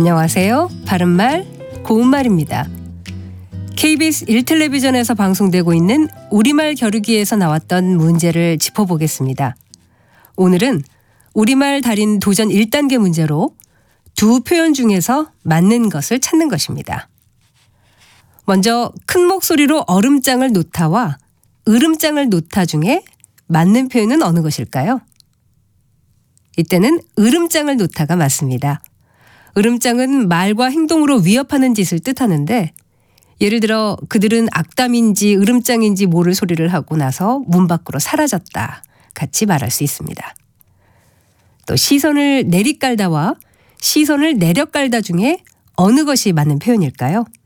안녕하세요. 바른말 고운말입니다. KBS 1텔레비전에서 방송되고 있는 우리말 겨루기에서 나왔던 문제를 짚어보겠습니다. 오늘은 우리말 달인 도전 1단계 문제로 두 표현 중에서 맞는 것을 찾는 것입니다. 먼저 큰 목소리로 얼음장을 놓다와 으름장을 놓다 중에 맞는 표현은 어느 것일까요? 이때는 으름장을 놓다가 맞습니다. 으름장은 말과 행동으로 위협하는 짓을 뜻하는데, 예를 들어 그들은 악담인지 으름장인지 모를 소리를 하고 나서 문 밖으로 사라졌다 같이 말할 수 있습니다. 또 시선을 내리깔다와 시선을 내려깔다 중에 어느 것이 맞는 표현일까요?